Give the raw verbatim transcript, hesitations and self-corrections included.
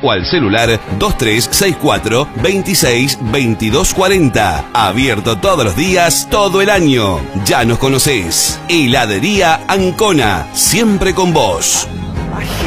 o al celular dos tres seis cuatro, veintiséis, veintidós cuarenta. Abierto todos los días, todo el año. Ya nos conocés. Heladería Ancona, siempre con vos.